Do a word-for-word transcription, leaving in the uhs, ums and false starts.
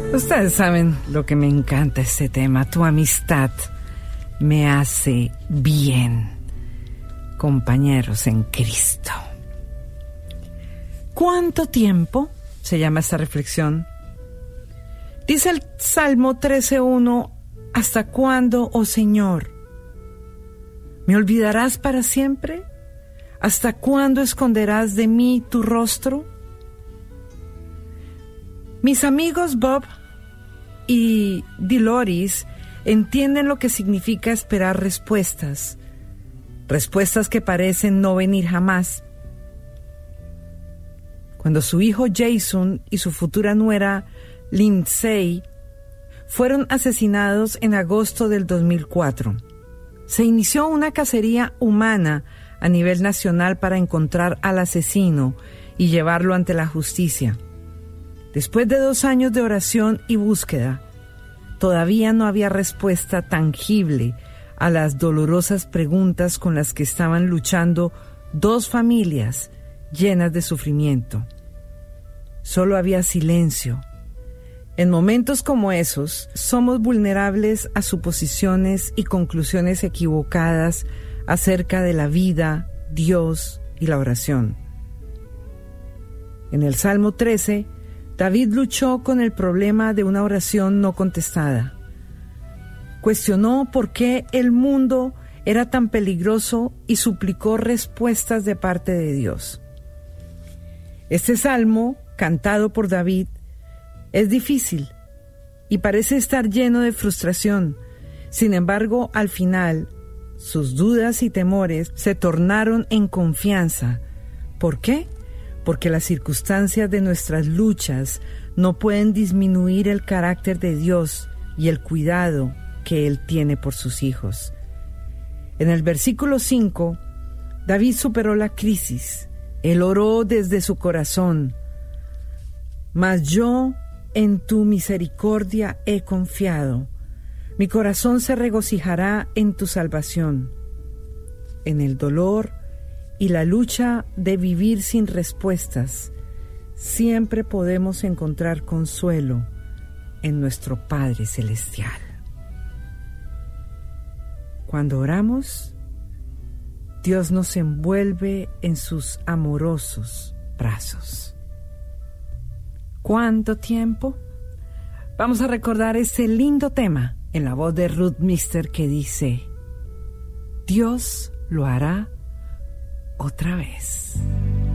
Ustedes saben lo que me encanta este tema. Tu amistad me hace bien. Compañeros en Cristo. ¿Cuánto tiempo? Se llama esta reflexión. Dice el Salmo trece uno, ¿hasta cuándo, oh Señor? ¿Me olvidarás para siempre? ¿Hasta cuándo esconderás de mí tu rostro? Mis amigos Bob y Dolores entienden lo que significa esperar respuestas, respuestas que parecen no venir jamás. Cuando su hijo Jason y su futura nuera Lindsay fueron asesinados en agosto del dos mil cuatro, se inició una cacería humana a nivel nacional para encontrar al asesino y llevarlo ante la justicia. Después de dos años de oración y búsqueda, todavía no había respuesta tangible a las dolorosas preguntas con las que estaban luchando dos familias llenas de sufrimiento. Solo había silencio. En momentos como esos, somos vulnerables a suposiciones y conclusiones equivocadas acerca de la vida, Dios y la oración. En el Salmo trece, David luchó con el problema de una oración no contestada. Cuestionó por qué el mundo era tan peligroso y suplicó respuestas de parte de Dios. Este salmo, cantado por David, es difícil y parece estar lleno de frustración. Sin embargo, al final, sus dudas y temores se tornaron en confianza. ¿Por qué? Porque las circunstancias de nuestras luchas no pueden disminuir el carácter de Dios y el cuidado que Él tiene por sus hijos. En el versículo cinco, David superó la crisis. Él oró desde su corazón. Mas yo en tu misericordia he confiado. Mi corazón se regocijará en tu salvación. En el dolor y la lucha de vivir sin respuestas, siempre podemos encontrar consuelo en nuestro Padre Celestial. Cuando oramos, Dios nos envuelve en sus amorosos brazos. ¿Cuánto tiempo? Vamos a recordar ese lindo tema en la voz de Ruth Mister que dice: Dios lo hará otra vez.